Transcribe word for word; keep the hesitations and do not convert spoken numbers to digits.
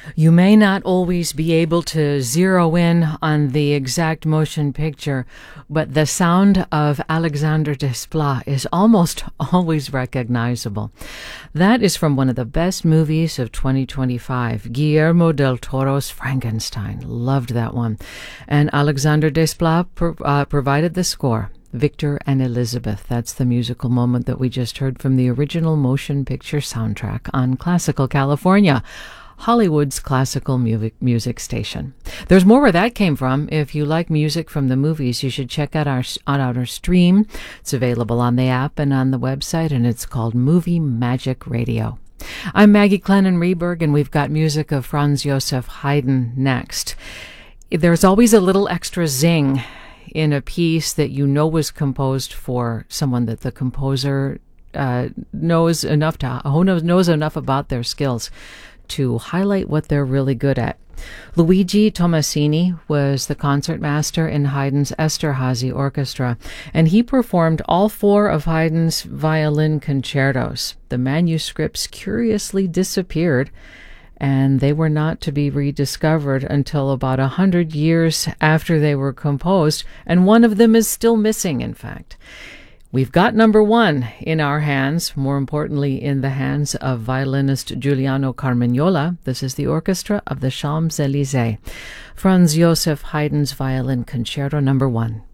You may not always be able to zero in on the exact motion picture, but the sound of Alexandre Desplat is almost always recognizable. That is from one of the best movies of twenty twenty-five, Guillermo del Toro's Frankenstein. Loved that one. And Alexandre Desplat pro- uh, provided the score. Victor and Elizabeth. That's the musical moment that we just heard from the original motion picture soundtrack on Classical California, Hollywood's classical music, music station. There's more where that came from. If you like music from the movies, you should check out our, out our stream. It's available on the app and on the website, and it's called Movie Magic Radio. I'm Maggie Clennon Reberg, and we've got music of Franz Joseph Haydn next. There's always a little extra zing in a piece that you know was composed for someone that the composer uh, knows enough to, who knows, knows enough about their skills to highlight what they're really good at. Luigi Tomasini was the concertmaster in Haydn's Esterhazy Orchestra, and he performed all four of Haydn's violin concertos. The manuscripts curiously disappeared, and they were not to be rediscovered until about a hundred years after they were composed, and one of them is still missing, in fact. We've got number one in our hands, more importantly in the hands of violinist Giuliano Carmagnola. This is the orchestra of the Champs-Élysées. Franz Joseph Haydn's Violin Concerto number one.